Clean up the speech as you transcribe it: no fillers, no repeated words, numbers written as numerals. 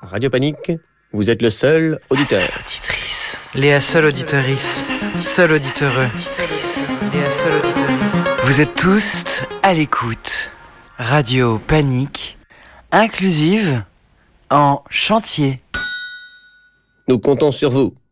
Radio Panique, vous êtes le seul auditeur. La seule auditrice. Léa seule auditorice. Seul auditeur. Léa seule auditorice. Vous êtes tous à l'écoute. Radio Panique, inclusive en chantier. Nous comptons sur vous.